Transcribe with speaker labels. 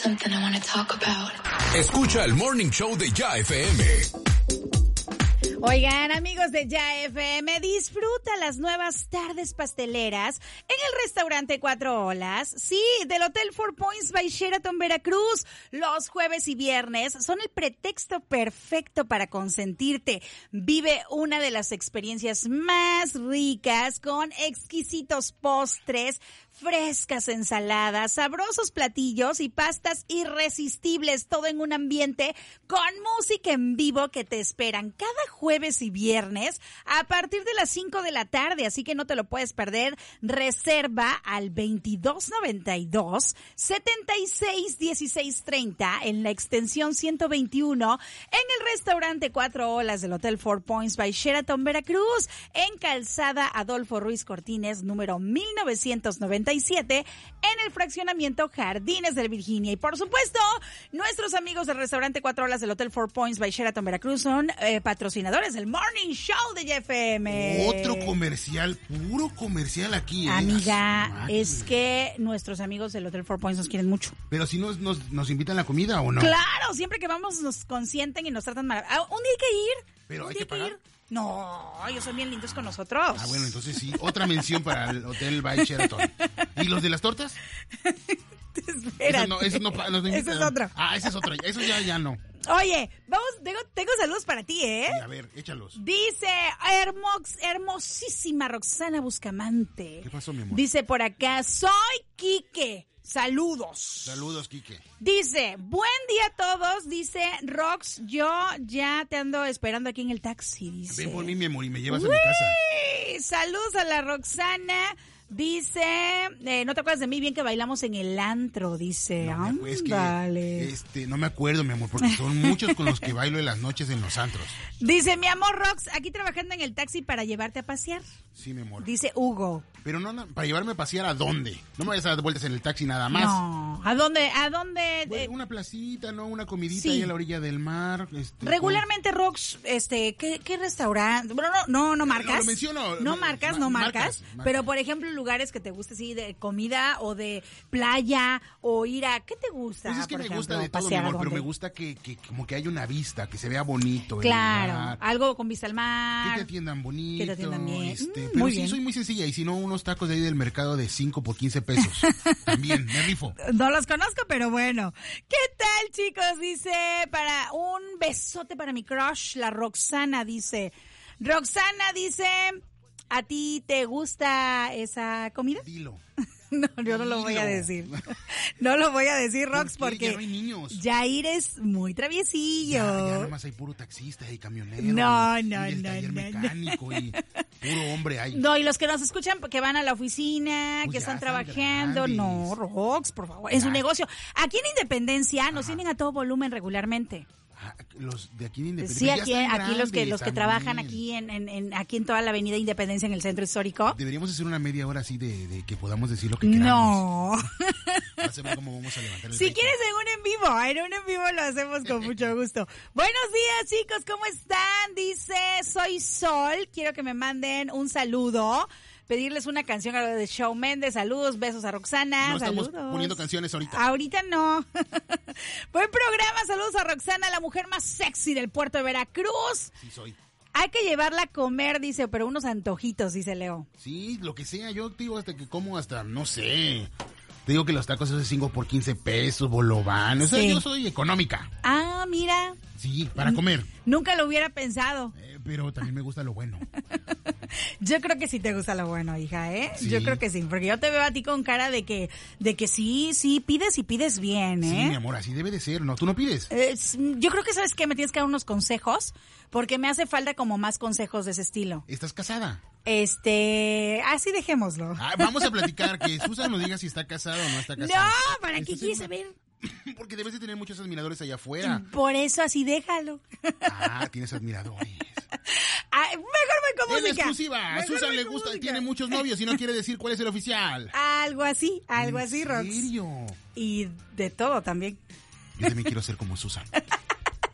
Speaker 1: something I want to talk about.
Speaker 2: Escucha el Morning Show de Ya FM.
Speaker 3: Oigan, amigos de Ya FM, disfruta las nuevas tardes pasteleras en el restaurante Cuatro Olas, sí, del Hotel Four Points by Sheraton Veracruz. Los jueves y viernes son el pretexto perfecto para consentirte. Vive una de las experiencias más ricas con exquisitos postres, frescas ensaladas, sabrosos platillos y pastas irresistibles, todo en un ambiente con música en vivo que te esperan cada jueves y viernes a partir de las 5 de la tarde, así que no te lo puedes perder. Reserva al 2292-761630 en la extensión 121 en el restaurante Cuatro Olas del Hotel Four Points by Sheraton Veracruz, en Calzada Adolfo Ruiz Cortines, número 1997, en el fraccionamiento Jardines del Virginia. Y por supuesto, nuestros amigos del restaurante Cuatro Olas del Hotel Four Points by Sheraton Veracruz son patrocinadores del Morning Show de YFM.
Speaker 4: Otro comercial, puro comercial aquí.
Speaker 3: Amiga, es que nuestros amigos del Hotel Four Points nos quieren mucho.
Speaker 4: Pero si nos invitan la comida o no.
Speaker 3: Claro, siempre que vamos nos consienten y nos tratan mal. Un día hay que ir.
Speaker 4: Pero hay que pagar.
Speaker 3: No, ellos son bien lindos con nosotros.
Speaker 4: Ah, bueno, entonces sí, otra mención para el Hotel by Sheraton. ¿Y los de las tortas?
Speaker 3: Espérate.
Speaker 4: Eso no
Speaker 3: Ese es otro.
Speaker 4: Ah, ese es otro. Eso ya no.
Speaker 3: Oye, vamos, tengo saludos para ti, ¿eh?
Speaker 4: Sí, a ver, échalos.
Speaker 3: Dice hermosísima Roxana Buscamante.
Speaker 4: ¿Qué pasó, mi amor?
Speaker 3: Dice por acá, soy Quique. Saludos.
Speaker 4: Saludos, Quique.
Speaker 3: Dice, buen día a todos. Dice, Rox, yo ya te ando esperando aquí en el taxi. Dice.
Speaker 4: Ven por mí, mi amor, y me llevas a mi casa.
Speaker 3: Saludos a la Roxana. Dice, no te acuerdas de mí, bien que bailamos en el antro, dice.
Speaker 4: No, pues que, no me acuerdo, mi amor, porque son muchos con los que bailo en las noches en los antros.
Speaker 3: Dice, mi amor Rox, aquí trabajando en el taxi para llevarte a pasear.
Speaker 4: Sí, mi amor.
Speaker 3: Dice Hugo.
Speaker 4: Pero no, para llevarme a pasear, ¿a dónde? No me vayas a dar vueltas en el taxi nada más.
Speaker 3: No, ¿a dónde?
Speaker 4: Bueno, una placita, ¿no? Una comidita ahí a la orilla del mar.
Speaker 3: Regularmente, Rox, ¿qué restaurante? Bueno, no marcas.
Speaker 4: No, lo menciono.
Speaker 3: No marcas. Pero, por ejemplo, lugares que te guste, sí, de comida o de playa o ir a... ¿Qué te gusta?
Speaker 4: Pues es que
Speaker 3: por
Speaker 4: me
Speaker 3: ejemplo,
Speaker 4: gusta de todo, mi amor, pero me gusta que como que haya una vista, que se vea bonito.
Speaker 3: Claro, algo con vista al mar.
Speaker 4: Que te atiendan bonito.
Speaker 3: Que te atiendan bien.
Speaker 4: Pero
Speaker 3: muy
Speaker 4: sí,
Speaker 3: bien.
Speaker 4: soy muy sencilla. Y si no, unos tacos de ahí del mercado de 5 por 15 pesos. También, me rifo.
Speaker 3: No los conozco, pero bueno. ¿Qué tal, chicos? Dice, para un besote para mi crush, la Roxana dice... ¿A ti te gusta esa comida?
Speaker 4: Dilo.
Speaker 3: No, yo no lo voy a decir. No lo voy a decir, Rox, porque
Speaker 4: ya no hay niños.
Speaker 3: Jair es muy traviesillo.
Speaker 4: Ya nomás hay puro taxista y camionero.
Speaker 3: No.
Speaker 4: Mecánico y puro hombre hay.
Speaker 3: No, y los que nos escuchan que van a la oficina,
Speaker 4: pues
Speaker 3: que están trabajando. No, Rox, por favor, es un negocio. Aquí en Independencia nos tienen a todo volumen regularmente.
Speaker 4: Los de aquí de Independencia.
Speaker 3: Sí, aquí los que trabajan aquí aquí en toda la avenida Independencia en el centro histórico.
Speaker 4: Deberíamos hacer una media hora así de que podamos decir lo que queramos.
Speaker 3: No.
Speaker 4: Hacemos cómo vamos a levantar el
Speaker 3: Si quieres en un en vivo lo hacemos con mucho gusto. Buenos días, chicos, ¿cómo están? Dice, soy Sol, quiero que me manden un saludo. Pedirles una canción a lo de Shawn Mendes. Saludos, besos a Roxana.
Speaker 4: No
Speaker 3: saludos.
Speaker 4: Estamos poniendo canciones ahorita.
Speaker 3: Ahorita no. Buen programa, saludos a Roxana, la mujer más sexy del puerto de Veracruz.
Speaker 4: Sí, soy.
Speaker 3: Hay que llevarla a comer, dice, pero unos antojitos, dice Leo.
Speaker 4: Sí, lo que sea, yo te digo hasta que como hasta, no sé. Te digo que los tacos esos 5 por 15 pesos, bolobán. O sea, yo soy económica.
Speaker 3: Ah, mira.
Speaker 4: Sí, para comer.
Speaker 3: Nunca lo hubiera pensado.
Speaker 4: Pero también me gusta lo bueno.
Speaker 3: Yo creo que sí te gusta lo bueno, hija, ¿eh?
Speaker 4: Sí.
Speaker 3: Yo creo que sí, porque yo te veo a ti con cara de que sí, pides y pides bien, ¿eh?
Speaker 4: Sí, mi amor, así debe de ser, ¿no? ¿Tú no pides?
Speaker 3: Yo creo que, ¿sabes qué? Me tienes que dar unos consejos, porque me hace falta como más consejos de ese estilo.
Speaker 4: ¿Estás casada?
Speaker 3: Así dejémoslo.
Speaker 4: Vamos a platicar, que Susan nos diga si está casada o no está casada.
Speaker 3: No, ¿para qué quieres saber?
Speaker 4: Porque debes de tener muchos admiradores allá afuera.
Speaker 3: Por eso así déjalo.
Speaker 4: Tienes admiradores.
Speaker 3: Mejor me como
Speaker 4: En
Speaker 3: música.
Speaker 4: exclusiva, a Susan le gusta, tiene muchos novios y no quiere decir cuál es el oficial.
Speaker 3: Algo así, Rox.
Speaker 4: ¿En serio?
Speaker 3: Y de todo también.
Speaker 4: Yo también quiero ser como Susan.